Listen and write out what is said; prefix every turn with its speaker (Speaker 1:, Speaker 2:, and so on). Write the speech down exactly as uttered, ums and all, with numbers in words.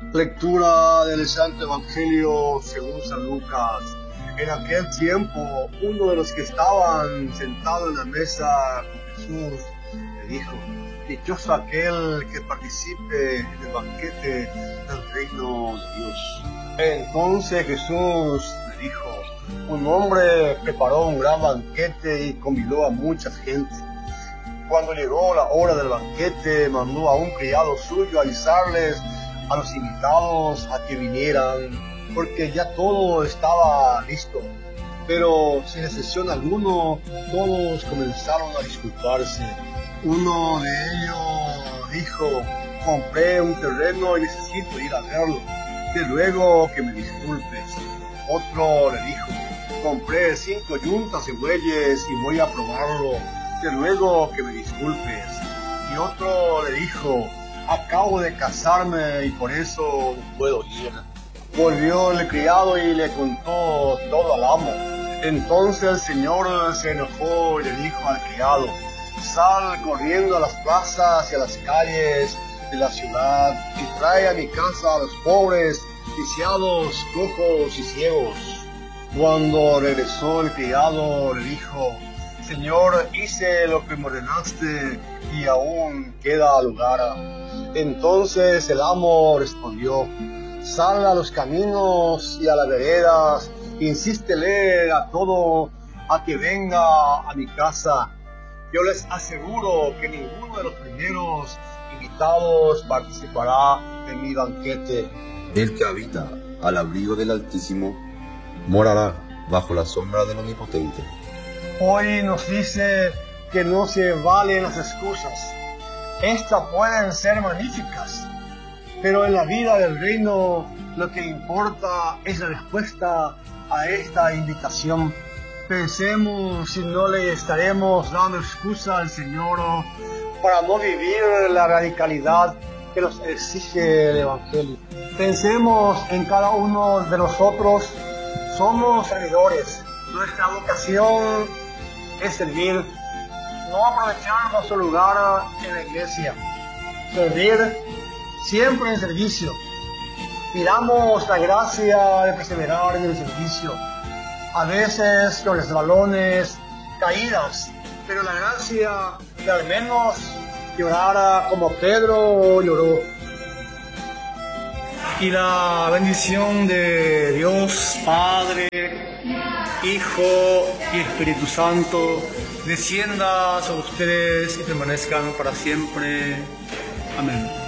Speaker 1: Lectura del Santo Evangelio según San Lucas. En aquel tiempo, uno de los que estaban sentados en la mesa con Jesús le dijo: dichoso aquel que participe en el banquete del reino de Dios. Entonces Jesús le dijo: un hombre preparó un gran banquete y convidó a mucha gente. Cuando llegó la hora del banquete, mandó a un criado suyo a avisarles a los invitados a que vinieran, porque ya todo estaba listo. Pero sin excepción alguno, todos comenzaron a disculparse. Uno de ellos dijo: compré un terreno y necesito ir a verlo, te ruego que me disculpes. Otro le dijo: compré cinco yuntas de bueyes y voy a probarlo, te ruego que me disculpes. Y otro le dijo: acabo de casarme y por eso no puedo ir. Volvió el criado y le contó todo al amo. Entonces el señor se enojó y le dijo al criado: sal corriendo a las plazas y a las calles de la ciudad y trae a mi casa a los pobres, lisiados, cojos y ciegos. Cuando regresó el criado le dijo: Señor, hice lo que me ordenaste y aún queda lugar. Entonces el amo respondió: sal a los caminos y a las veredas, insístele a todo a que venga a mi casa. Yo les aseguro que ninguno de los primeros invitados participará en mi banquete.
Speaker 2: El que habita al abrigo del Altísimo morará bajo la sombra del Omnipotente.
Speaker 1: Hoy nos dice que no se valen las excusas. Estas pueden ser magníficas, pero en la vida del reino lo que importa es la respuesta a esta invitación. Pensemos si no le estaremos dando excusa al Señor para no vivir la radicalidad que nos exige el Evangelio. Pensemos en cada uno de nosotros. Somos servidores. Nuestra vocación es servir, no aprovechar nuestro lugar en la iglesia. Servir siempre en servicio. Pidamos la gracia de perseverar en el servicio. A veces con resbalones, caídas, pero la gracia de al menos llorar como Pedro lloró. Y la bendición de Dios Padre, Hijo y Espíritu Santo descienda sobre ustedes y permanezcan para siempre. Amén.